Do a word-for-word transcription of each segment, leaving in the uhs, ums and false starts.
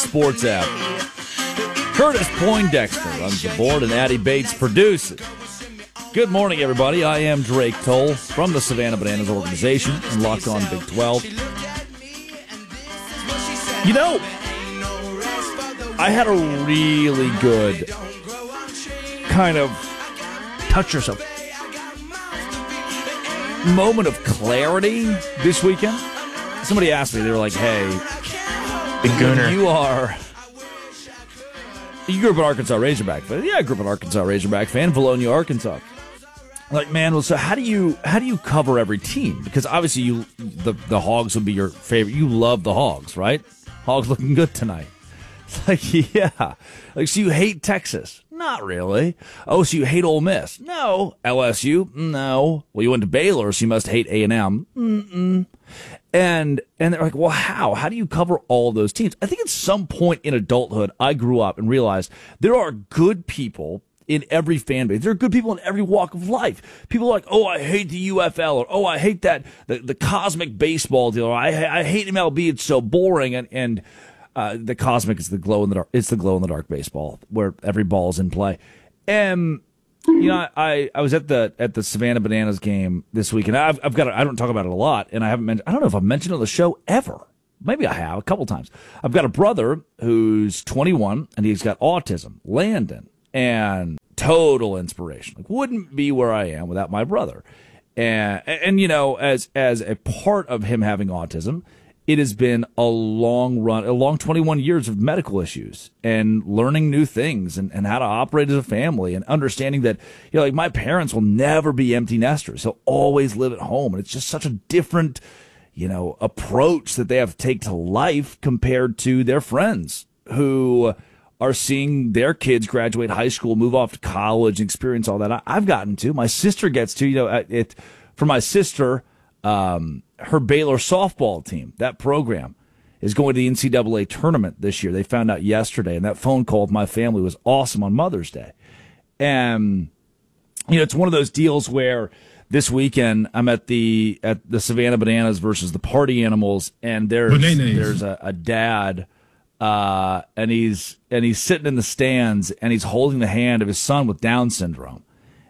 Sports app. Curtis Poindexter runs the board, and Addie Bates produces. Good morning, everybody. I am Drake Toll from the Savannah Bananas organization and Locked On Big twelve. You know, I had a really good kind of touch yourself moment of clarity this weekend. Somebody asked me, they were like, hey, Big Gooner, you are... You grew up an Arkansas Razorback fan. Yeah, I grew up an Arkansas Razorback fan, Valonia, Arkansas. Like, man, well, so how do you how do you cover every team? Because obviously you the the Hogs would be your favorite. You love the Hogs, right? Hogs looking good tonight. It's like, yeah. Like, so you hate Texas? Not really. Oh, so you hate Ole Miss? No. L S U? No. Well, you went to Baylor, so you must hate A and M. Mm-mm. And and they're like, well, how? How do you cover all those teams? I think at some point in adulthood, I grew up and realized there are good people in every fan base. There are good people in every walk of life. People are like, oh, I hate the U F L, or oh, I hate that the, the cosmic baseball deal, or I I hate M L B. It's so boring. And and uh, the cosmic is the glow in the dark. It's the glow in the dark baseball where every ball is in play. And you know, I, I was at the at the Savannah Bananas game this week, and I've I've got a, I don't talk about it a lot, and I haven't mentioned I don't know if I've mentioned it on the show ever. Maybe I have a couple times. I've got a brother who's twenty-one, and he's got autism, Landon, and total inspiration. Like, wouldn't be where I am without my brother. And and you know, as as a part of him having autism, it has been a long run, a long twenty-one years of medical issues and learning new things and, and how to operate as a family and understanding that, you know, like my parents will never be empty nesters. They'll always live at home. And it's just such a different, you know, approach that they have to take to life compared to their friends who are seeing their kids graduate high school, move off to college, and experience all that. I, I've gotten to. My sister gets to, you know, it for my sister, um, her Baylor softball team, that program, is going to the N C double A tournament this year. They found out yesterday, and that phone call with my family was awesome on Mother's Day. And, you know, it's one of those deals where this weekend I'm at the at the Savannah Bananas versus the Party Animals, and there's Bananas. there's a, a dad, uh, and he's and he's sitting in the stands, and he's holding the hand of his son with Down syndrome.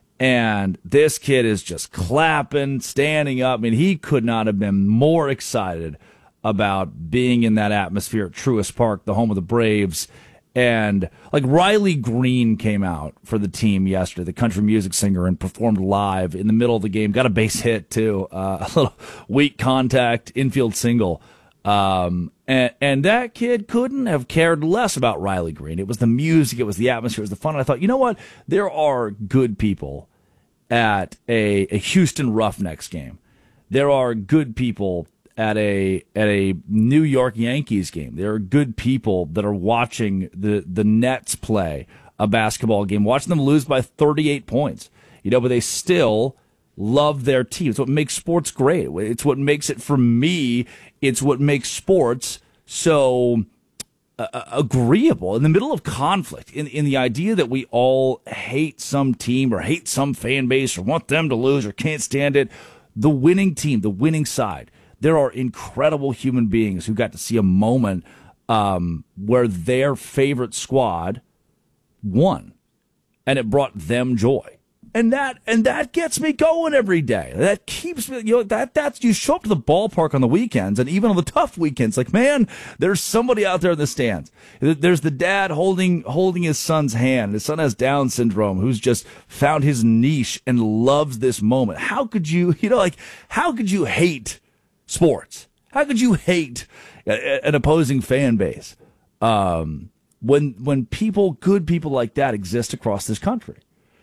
And this kid is just clapping, standing up. I mean, he could not have been more excited about being in that atmosphere at Truist Park, the home of the Braves. And like Riley Green came out for the team yesterday, the country music singer, and performed live in the middle of the game. Got a base hit too, uh, a little weak contact infield single. Um, and, and that kid couldn't have cared less about Riley Green. It was the music, it was the atmosphere, it was the fun. And I thought, you know what? There are good people at a, a Houston Roughnecks game. There are good people at a at a New York Yankees game. There are good people that are watching the, the Nets play a basketball game, watching them lose by thirty-eight points. You know, but they still love their team. It's what makes sports great. It's what makes it, for me, it's what makes sports so uh, agreeable in the middle of conflict, in, in the idea that we all hate some team or hate some fan base or want them to lose or can't stand it. The winning team, the winning side, there are incredible human beings who got to see a moment um, where their favorite squad won, and it brought them joy. And that and that gets me going every day. That keeps me, you know, that that's you show up to the ballpark on the weekends, and even on the tough weekends, like, man, there's somebody out there in the stands. There's the dad holding holding his son's hand. His son has Down syndrome, who's just found his niche and loves this moment. How could you, you know, like, how could you hate sports? How could you hate an opposing fan base um, when when people, good people like that, exist across this country?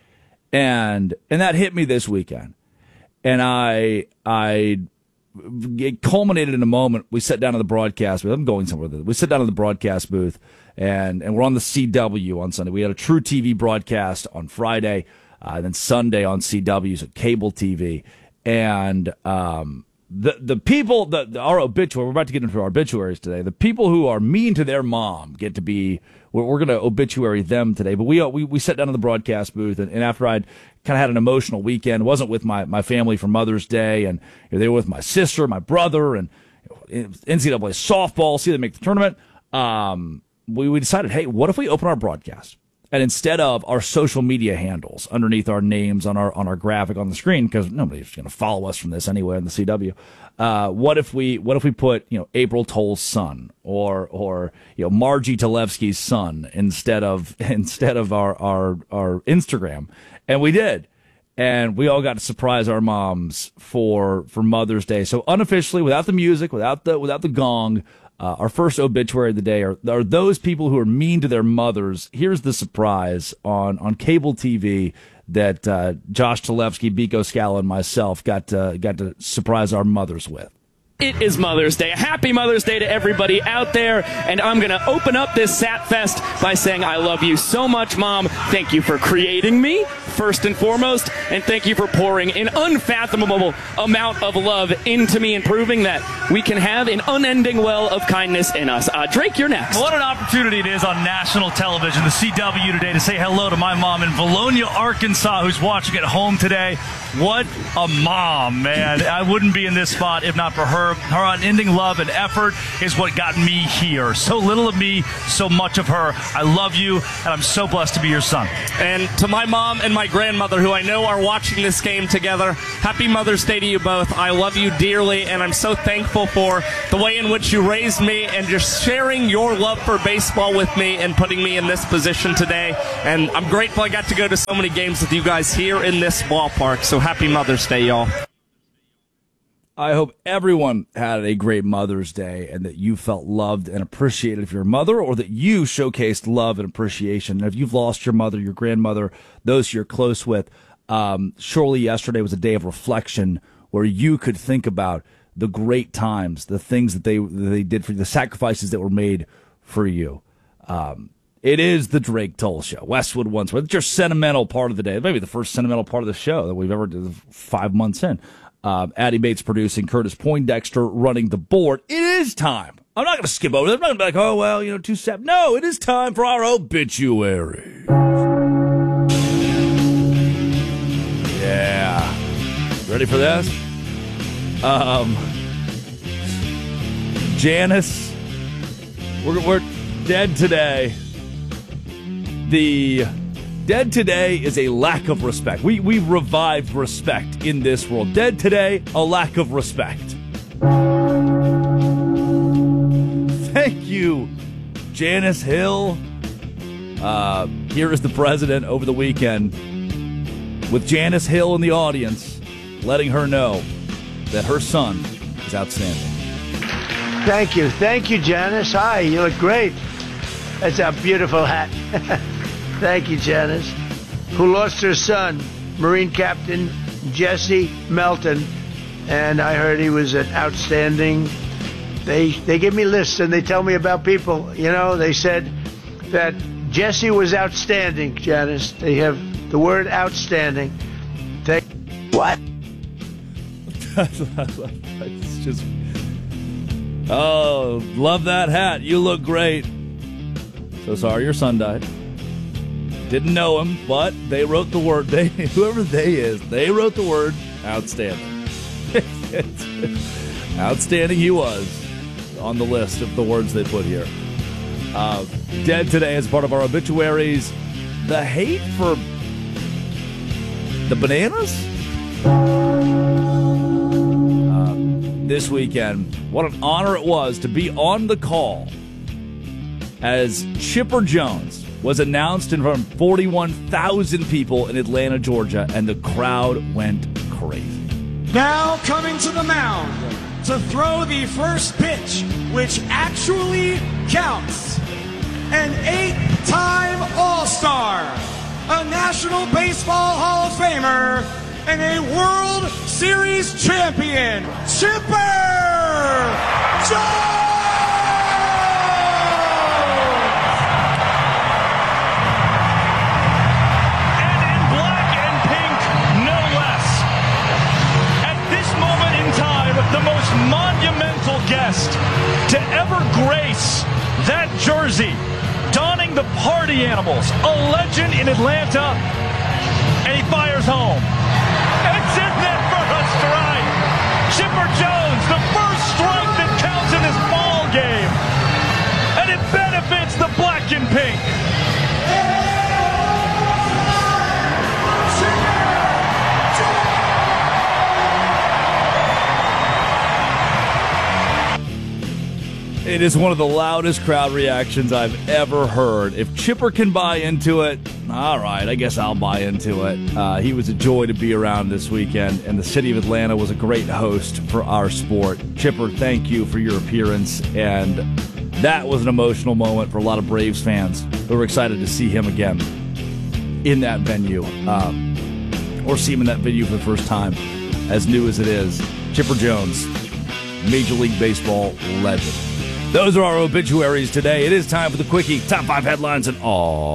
And and that hit me this weekend, and I I it culminated in a moment. We sat down in the broadcast booth. I'm going somewhere. We sat down in the broadcast booth, and and we're on the C W on Sunday. We had a True T V broadcast on Friday, uh, and then Sunday on C W, so cable T V, and um. The the people, the, the our obituary, we're about to get into our obituaries today. The people who are mean to their mom get to be, we're, we're going to obituary them today. But we we we sat down in the broadcast booth, and, and after I'd kind of had an emotional weekend, wasn't with my, my family for Mother's Day, and you know, they were with my sister, my brother, and you know, N C double A softball, see them make the tournament. Um, we, we decided, hey, what if we open our broadcast? And instead of our social media handles underneath our names on our on our graphic on the screen, because nobody's going to follow us from this anyway in the C W, uh, what if we what if we put you know April Toll's son or or you know Margie Talevsky's son instead of instead of our our our Instagram? And we did, and we all got to surprise our moms for for Mother's Day. So unofficially, without the music, without the without the gong. Uh, our first obituary of the day are, are those people who are mean to their mothers. Here's the surprise on, on cable T V that uh, Josh Talevsky, Biko Scala, and myself got to, got to surprise our mothers with. It is Mother's Day. Happy Mother's Day to everybody out there. And I'm going to open up this Sat Fest by saying I love you so much, Mom. Thank you for creating me, first and foremost. And thank you for pouring an unfathomable amount of love into me and proving that we can have an unending well of kindness in us. Uh, Drake, you're next. What an opportunity it is on national television, the C W today, to say hello to my mom in Valonia, Arkansas, who's watching at home today. What a mom, man. I wouldn't be in this spot if not for her. Her unending love and effort is what got me here. So little of me, so much of her. I love you, and I'm so blessed to be your son. And to my mom and my grandmother, who I know are watching this game together, happy Mother's Day to you both. I love you dearly, and I'm so thankful for the way in which you raised me and just sharing your love for baseball with me and putting me in this position today. And I'm grateful I got to go to so many games with you guys here in this ballpark. So happy Mother's Day, y'all. I hope everyone had a great Mother's Day and that you felt loved and appreciated if you're a mother, or that you showcased love and appreciation. And if you've lost your mother, your grandmother, those you're close with, um, surely yesterday was a day of reflection where you could think about the great times, the things that they that they did for you, the sacrifices that were made for you. Um, it is the Drake Toll Show. Westwood One Sports. It's your sentimental part of the day. Maybe the first sentimental part of the show that we've ever did five months in. Uh, Addie Bates producing, Curtis Poindexter running the board. It is time. I'm not going to skip over that. I'm not going to be like, oh, well, you know, two step. No, it is time for our obituary. Yeah. Ready for this? Um, Janice, we're, we're dead today. The dead today is a lack of respect. We we revived respect in this world. Dead today, a lack of respect. Thank you, Janice Hill. Uh, here is the president over the weekend with Janice Hill in the audience, letting her know that her son is outstanding. Thank you. Thank you, Janice. Hi, you look great. That's a beautiful hat. Thank you, Janice, who lost her son, Marine Captain Jesse Melton, and I heard he was an outstanding. They they give me lists and they tell me about people. You know, they said that Jesse was outstanding, Janice. They have the word outstanding. Thank what? It's just, oh, love that hat. You look great. So sorry your son died. Didn't know him, but they wrote the word. They, whoever they is, they wrote the word outstanding. Outstanding he was on the list of the words they put here. Uh, dead today as part of our obituaries. The hate for the bananas? Uh, this weekend, what an honor it was to be on the call as Chipper Jones was announced in front of forty-one thousand people in Atlanta, Georgia, and the crowd went crazy. Now coming to the mound to throw the first pitch, which actually counts, an eight-time All-Star, a National Baseball Hall of Famer, and a World Series champion, Chipper Jones! The most monumental guest to ever grace that jersey, donning the party animals, a legend in Atlanta, and he fires home. It's in there for a strike. Chipper Jones, the first strike that counts in this ball game, and it benefits the It is one of the loudest crowd reactions I've ever heard. If Chipper can buy into it, all right, I guess I'll buy into it. Uh, he was a joy to be around this weekend, and the city of Atlanta was a great host for our sport. Chipper, thank you for your appearance, and that was an emotional moment for a lot of Braves fans who were excited to see him again in that venue, um, or see him in that venue for the first time, as new as it is. Chipper Jones, Major League Baseball legend. Those are our obituaries today. It is time for the Quickie. Top five headlines in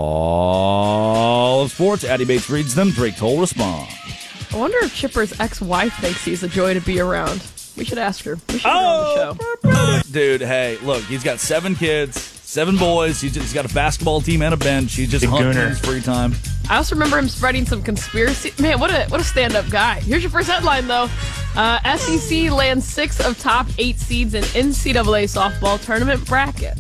all of sports. Addie Bates reads them. Drake Toll responds. I wonder if Chipper's ex-wife thinks he's a joy to be around. We should ask her. We should get her on the show. Dude, hey, look, he's got seven kids, seven boys. He's, just, he's got a basketball team and a bench. He's just hunting in his free time. I also remember him spreading some conspiracy. Man, what a what a stand-up guy. Here's your first headline, though. Uh, S E C lands six of top eight seeds in N C double A softball tournament bracket.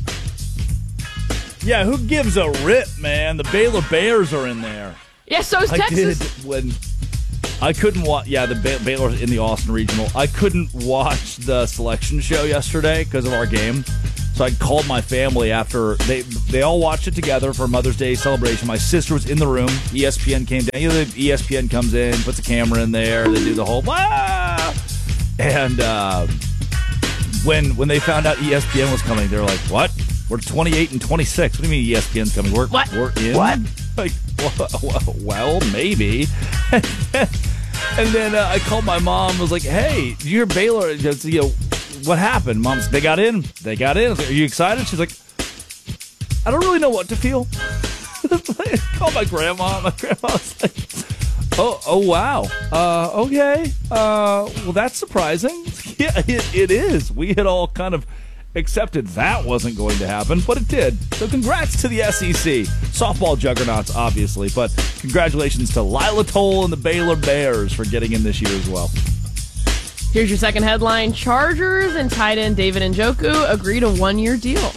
Yeah, who gives a rip, man? The Baylor Bears are in there. Yeah, so is I Texas. did when I couldn't watch. Yeah, the ba- Baylor's in the Austin Regional. I couldn't watch the selection show yesterday because of our game. So I called my family after they they all watched it together for Mother's Day celebration. My sister was in the room. E S P N came down. You know, E S P N comes in, puts a camera in there. They do the whole ah! And uh, when when they found out E S P N was coming, they were like, "What? We're twenty-eight and twenty-six. What do you mean E S P N's coming? We're What? we're in? What? Like, well, maybe." And then uh, I called my mom. Was like, "Hey, did you hear Baylor? Just, you know, what happened?" Mom's, they got in. They got in. I was like, "Are you excited?" She's like, "I don't really know what to feel." I called my grandma. My grandma was like, "Oh, oh, wow. Uh, okay. Uh, well, that's surprising." Yeah, it, it is. We had all kind of accepted that wasn't going to happen, but it did. So congrats to the S E C. Softball juggernauts, obviously, but congratulations to Lila Toll and the Baylor Bears for getting in this year as well. Here's your second headline. Chargers and tight end David Njoku agreed a one-year deal.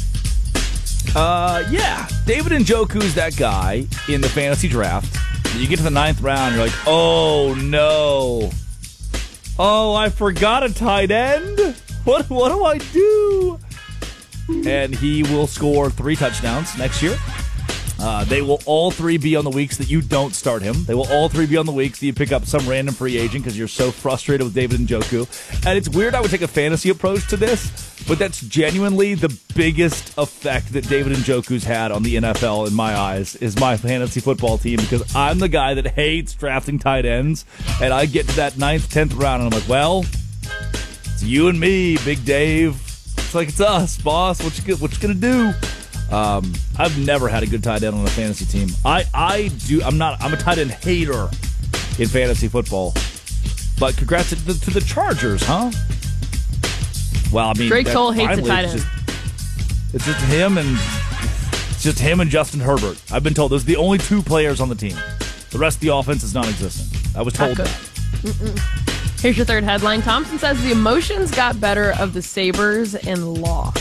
Uh, yeah. David Njoku's that guy in the fantasy draft. You get to the ninth round, you're like, oh, no. Oh, I forgot a tight end? What, what do I do? And he will score three touchdowns next year. Uh, they will all three be on the weeks that you don't start him. They will all three be on the weeks that you pick up some random free agent because you're so frustrated with David Njoku. And it's weird I would take a fantasy approach to this, but that's genuinely the biggest effect that David Njoku's had on the N F L in my eyes is my fantasy football team, because I'm the guy that hates drafting tight ends, and I get to that ninth, tenth round, and I'm like, well, it's you and me, Big Dave. It's like, it's us, boss. What you, what you gonna do? Um, I've never had a good tight end on a fantasy team. I, I do. I'm not. I'm a tight end hater in fantasy football. But congrats to the, to the Chargers, huh? Well, I mean, Drake Toll hates a finally, tight it's end. just, it's just him and it's just him and Justin Herbert. I've been told those are the only two players on the team. The rest of the offense is non-existent. I was told Not good. that. Mm-mm. Here's your third headline. Thompson says the emotions got better of the Sabres and lost.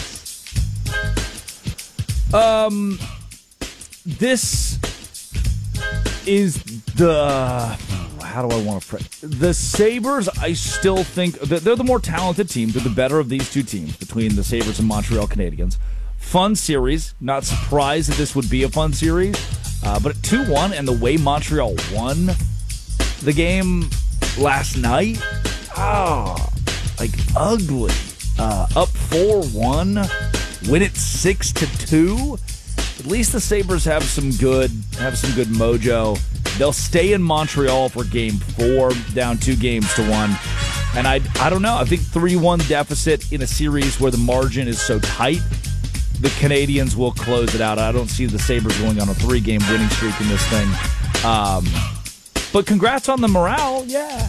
Um, this is the, how do I want to phrase the Sabres? I still think that they're the more talented team. They're the better of these two teams between the Sabres and Montreal Canadiens. Fun series. Not surprised that this would be a fun series. Uh, but at two one, and the way Montreal won the game last night, oh, like ugly. Uh, up four one. Win it six to two. At least the Sabres have some good have some good mojo. They'll stay in Montreal for game four, down two games to one. And I I don't know. I think three one deficit in a series where the margin is so tight, the Canadians will close it out. I don't see the Sabres going on a three-game winning streak in this thing. Um, but congrats on the morale, yeah.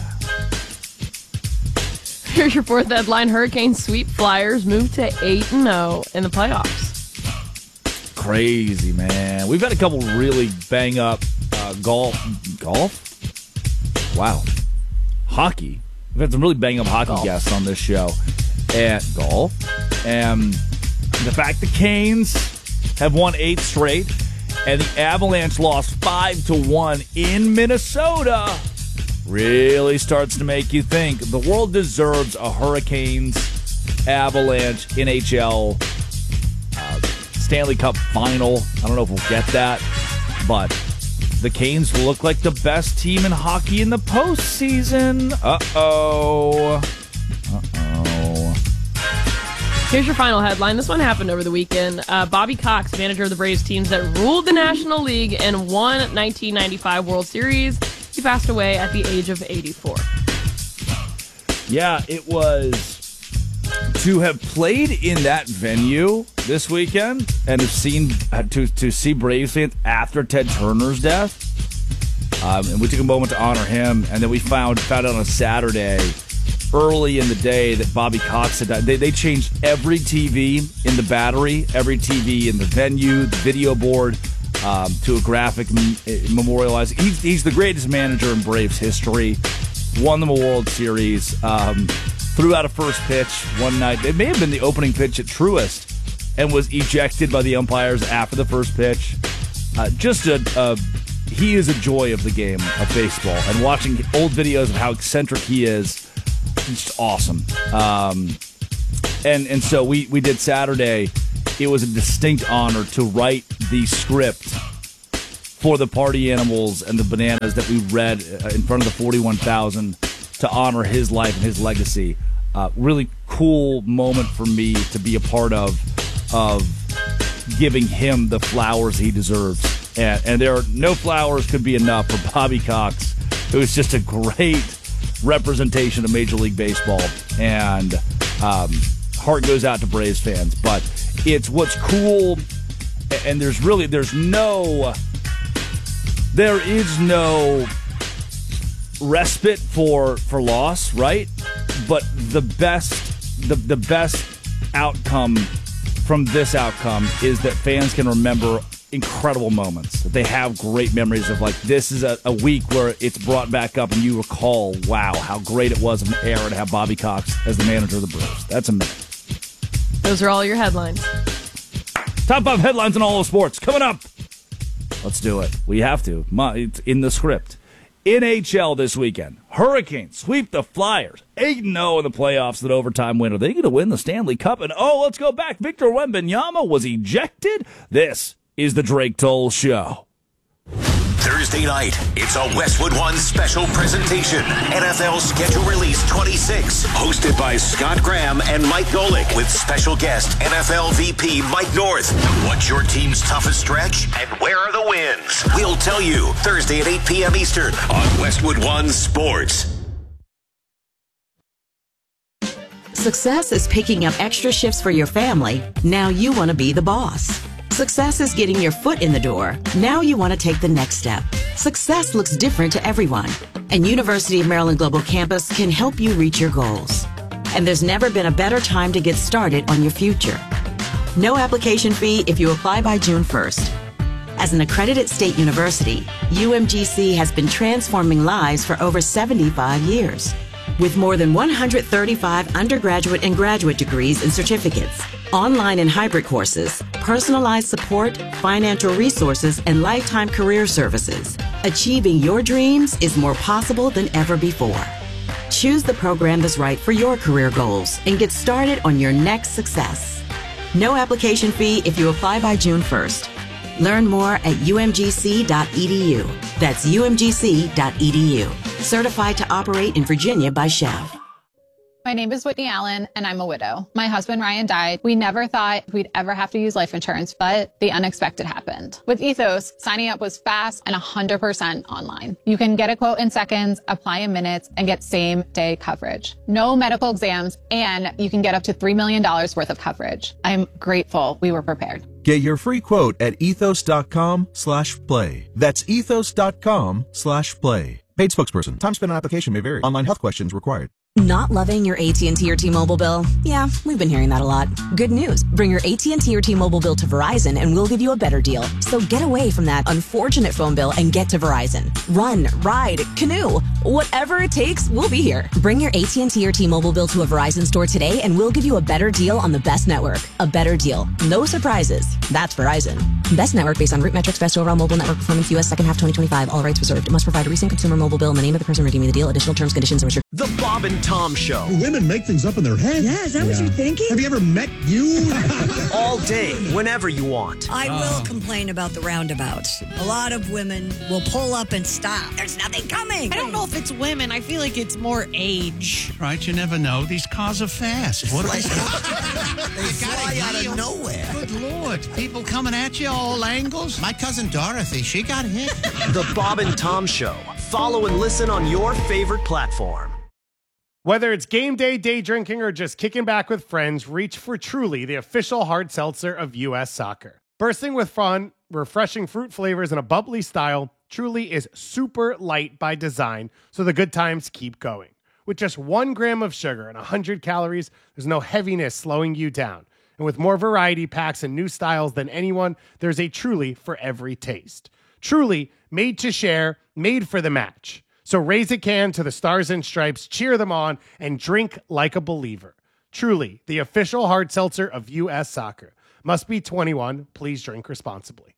Here's your fourth headline. Hurricanes sweep Flyers, move to eight and oh in the playoffs. Crazy, man. We've had a couple really bang-up uh, golf. Golf? Wow. Hockey. We've had some really bang-up hockey Golf. guests on this show. And golf. And the fact the Canes have won eight straight and the Avalanche lost five to one in Minnesota really starts to make you think the world deserves a Hurricanes Avalanche N H L uh, Stanley Cup final. I don't know if we'll get that, but the Canes look like the best team in hockey in the postseason. Uh-oh. Uh-oh. Here's your final headline. This one happened over the weekend. Uh, Bobby Cox, manager of the Braves teams that ruled the National League and won nineteen ninety-five World Series. He passed away at the age of eighty-four. Yeah, it was to have played in that venue this weekend and have seen to to see Braves fans after Ted Turner's death. Um, and we took a moment to honor him, and then we found found out on a Saturday early in the day that Bobby Cox had died. They, they changed every T V in the Battery, every T V in the venue, the video board, um, to a graphic m- memorializing. He's, he's the greatest manager in Braves history. Won them a World Series. Um, threw out a first pitch one night. It may have been the opening pitch at Truist, and was ejected by the umpires after the first pitch. Uh, just a, a he is a joy of the game of baseball, and watching old videos of how eccentric he is. It's just awesome. Um, and and so we, we did Saturday. It was a distinct honor to write the script for the Party Animals and the Bananas that we read in front of the forty-one thousand to honor his life and his legacy. Uh, really cool moment for me to be a part of, of giving him the flowers he deserves. And, and there are no flowers could be enough for Bobby Cox. It was just a great representation of Major League Baseball, and um, heart goes out to Braves fans. But it's what's cool, and there's really there's no there is no respite for for loss, right? But the best the the best outcome from this outcome is that fans can remember incredible moments, that they have great memories of, like, this is a, a week where it's brought back up and you recall, wow, how great it was of an era to have Bobby Cox as the manager of the Braves. That's a minute. Those are all your headlines. Top five headlines in all of sports coming up. Let's do it. We have to. It's in the script. N H L this weekend. Hurricanes sweep the Flyers. eight and oh in the playoffs with an overtime win. Are they going to win the Stanley Cup? And, oh, let's go back. Victor Wembanyama was ejected. This is the Drake Toll Show. Thursday night, it's a Westwood One special presentation. N F L Schedule Release twenty-six, hosted by Scott Graham and Mike Golick, with special guest N F L V P Mike North. What's your team's toughest stretch, and where are the wins? We'll tell you Thursday at eight p.m. Eastern on Westwood One Sports. Success is picking up extra shifts for your family. Now you want to be the boss. Success is getting your foot in the door. Now you want to take the next step. Success looks different to everyone, and University of Maryland Global Campus can help you reach your goals. And there's never been a better time to get started on your future. No application fee if you apply by June first. As an accredited state university, U M G C has been transforming lives for over seventy-five years. With more than one hundred thirty-five undergraduate and graduate degrees and certificates, online and hybrid courses, personalized support, financial resources, and lifetime career services, achieving your dreams is more possible than ever before. Choose the program that's right for your career goals and get started on your next success. No application fee if you apply by June first. Learn more at U M G C dot E D U. That's U M G C dot E D U. Certified to operate in Virginia by Chev. My name is Whitney Allen, and I'm a widow. My husband, Ryan, died. We never thought we'd ever have to use life insurance, but the unexpected happened. With Ethos, signing up was fast and one hundred percent online. You can get a quote in seconds, apply in minutes, and get same-day coverage. No medical exams, and you can get up to three million dollars worth of coverage. I'm grateful we were prepared. Get your free quote at ethos.com slash play. That's ethos.com slash play. Paid spokesperson. Time spent on application may vary. Online health questions required. Not loving your A T and T or T-Mobile bill? Yeah, we've been hearing that a lot. Good news. Bring your A T and T or T-Mobile bill to Verizon and we'll give you a better deal. So get away from that unfortunate phone bill and get to Verizon. Run, ride, canoe, Whatever it takes, we'll be here. Bring your A T and T or T-Mobile bill to a Verizon store today and we'll give you a better deal on the best network. A better deal. No surprises. That's Verizon. Best network based on root metrics, best overall mobile network performance, U S second half twenty twenty-five. All rights reserved. It must provide a recent consumer mobile bill and the name of the person redeeming the deal. Additional terms, conditions, and restrictions. The Bob and Tom Show. Women make things up in their head. Yeah, is that yeah. what you're thinking? Have you ever met you? All day, whenever you want. I will complain about the roundabouts. A lot of women will pull up and stop. There's nothing coming. I don't know if it's women. I feel like it's more age. Right, you never know. These cars are fast. What are they? They fly out of nowhere. Good Lord. People coming at you all angles. My cousin Dorothy, she got hit. The Bob and Tom Show. Follow and listen on your favorite platform. Whether it's game day, day drinking, or just kicking back with friends, reach for Truly, the official hard seltzer of U S Soccer. Bursting with fun, refreshing fruit flavors, and a bubbly style, Truly is super light by design, so the good times keep going. With just one gram of sugar and one hundred calories, there's no heaviness slowing you down. And with more variety packs and new styles than anyone, there's a Truly for every taste. Truly, made to share, made for the match. So raise a can to the Stars and Stripes, cheer them on, and drink like a believer. Truly, the official hard seltzer of U S Soccer. Must be twenty-one. Please drink responsibly.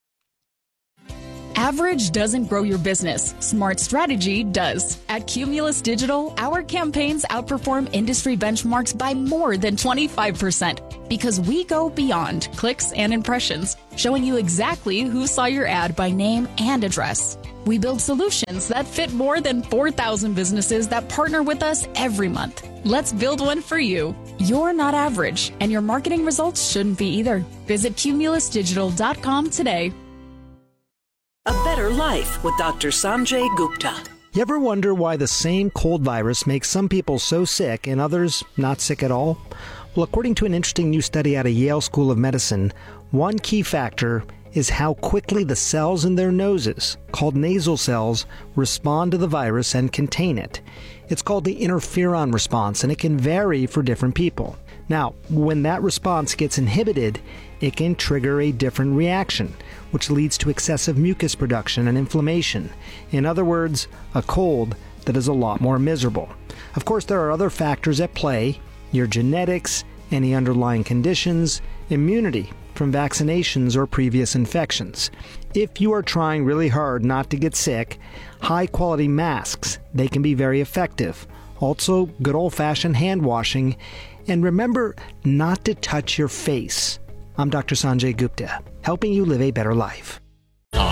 Average doesn't grow your business. Smart strategy does. At Cumulus Digital, our campaigns outperform industry benchmarks by more than twenty-five percent because we go beyond clicks and impressions, showing you exactly who saw your ad by name and address. We build solutions that fit more than four thousand businesses that partner with us every month. Let's build one for you. You're not average, and your marketing results shouldn't be either. Visit cumulus digital dot com today. A Better Life with Doctor Sanjay Gupta. You ever wonder why the same cold virus makes some people so sick and others not sick at all? Well, according to an interesting new study out of Yale School of Medicine, one key factor is how quickly the cells in their noses, called nasal cells, respond to the virus and contain it. It's called the interferon response, and it can vary for different people. Now, when that response gets inhibited, it can trigger a different reaction, which leads to excessive mucus production and inflammation. In other words, a cold that is a lot more miserable. Of course, there are other factors at play: your genetics, any underlying conditions, immunity from vaccinations or previous infections. If you are trying really hard not to get sick, high-quality masks, they can be very effective. Also, good old-fashioned hand washing. And remember not to touch your face. I'm Doctor Sanjay Gupta, helping you live a better life.